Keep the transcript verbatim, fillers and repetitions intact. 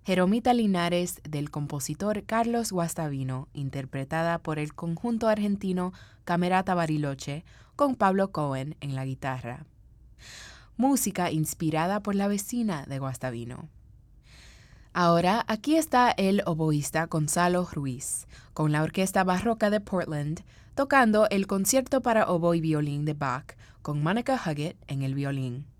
Jeromita Linares del compositor Carlos Guastavino, interpretada por el conjunto argentino Camerata Bariloche, con Pablo Cohen en la guitarra. Música inspirada por la vecina de Guastavino. Ahora, aquí está el oboísta Gonzalo Ruiz, con la Orquesta Barroca de Portland, tocando el concierto para oboe y violín de Bach, con Monica Huggett en el violín.